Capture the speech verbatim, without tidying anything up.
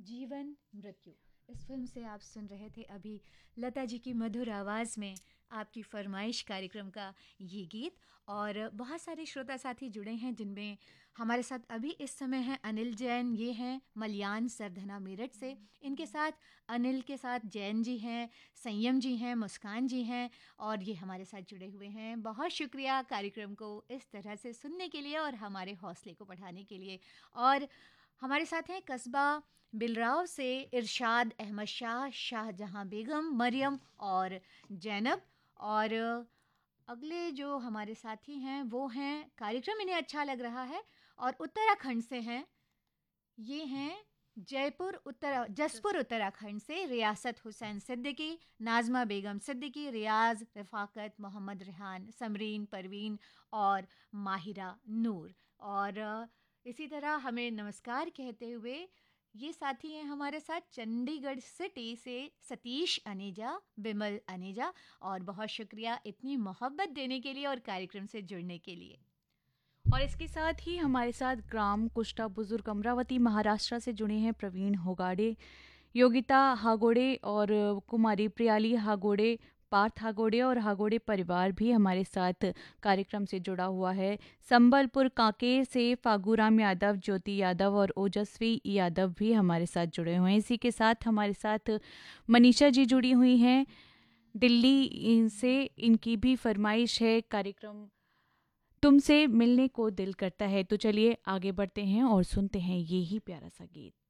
जीवन मृत्यु। इस फिल्म से आप सुन रहे थे अभी लता जी की मधुर आवाज़ में आपकी फरमाइश कार्यक्रम का ये गीत। और बहुत सारे श्रोता साथी जुड़े हैं जिनमें हमारे साथ अभी इस समय हैं अनिल जैन, ये हैं मलयान सरधना मेरठ से। इनके साथ अनिल के साथ जैन जी हैं, संयम जी हैं, मुस्कान जी हैं और ये हमारे साथ जुड़े हुए हैं। बहुत शुक्रिया कार्यक्रम को इस तरह से सुनने के लिए और हमारे हौसले को बढ़ाने के लिए। और हमारे साथ हैं कस्बा बिलराव से इरशाद अहमद शाह, शाहजहां बेगम, मरियम और जैनब। और अगले जो हमारे साथी हैं वो हैं, कार्यक्रम इन्हें अच्छा लग रहा है और उत्तराखंड से हैं। ये हैं जयपुर उत्तर जसपुर उत्तराखंड से रियासत हुसैन सिद्दीकी, नाजमा बेगम सिद्दीकी, रियाज, रफ़ाकत, मोहम्मद रेहान, समरीन, परवीन और माहिरा नूर। और इसी तरह हमें नमस्कार कहते हुए ये साथी हैं हमारे साथ चंडीगढ़ सिटी से सतीश अनेजा, बिमल अनेजा। और बहुत शुक्रिया इतनी मोहब्बत देने के लिए और कार्यक्रम से जुड़ने के लिए। और इसके साथ ही हमारे साथ ग्राम कुष्टा बुजुर्ग अमरावती महाराष्ट्र से जुड़े हैं प्रवीण होगाड़े, योगिता हागोड़े और कुमारी प्रियाली हागोड़े, पार्थ हागोड़े और हागोड़े परिवार भी हमारे साथ कार्यक्रम से जुड़ा हुआ है। संबलपुर कांकेर से फागूराम यादव, ज्योति यादव और ओजस्वी यादव भी हमारे साथ जुड़े हुए हैं। इसी के साथ हमारे साथ मनीषा जी जुड़ी हुई हैं दिल्ली से। इनकी भी फरमाइश है कार्यक्रम तुमसे मिलने को दिल करता है। तो चलिए आगे बढ़ते हैं और सुनते हैं ये ही प्यारा सा गीत।